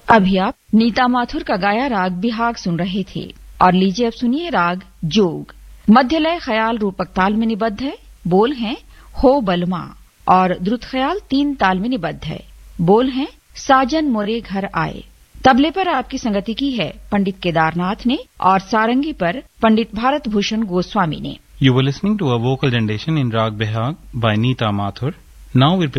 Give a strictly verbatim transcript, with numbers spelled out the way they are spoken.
अभी आप नीता माथुर का गाया राग बिहाग सुन रहे थे और लीजिए अब सुनिए राग जोग। मध्य लय ख्याल रूपक ताल में निबद्ध है। बोल हैं हो बलमा और द्रुत ख्याल तीन ताल में निबद्ध है। बोल हैं साजन मोरे घर आए। तबले पर आपकी संगति की है पंडित केदारनाथ ने और सारंगी पर पंडित भारत भूषण गोस्वामी ने। You were listening to a vocal rendition in Rag Bihag by Neeta Mathur. Now we're